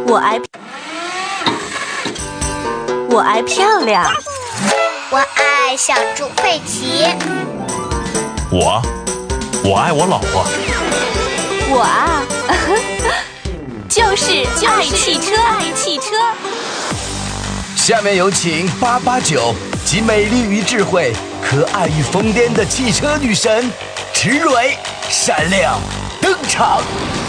我爱漂亮。 我爱小猪佩奇。 我爱我老婆。 我啊，就是爱汽车。 下面有请889集美丽与智慧、可爱与疯癫的汽车女神池蕊闪亮登场。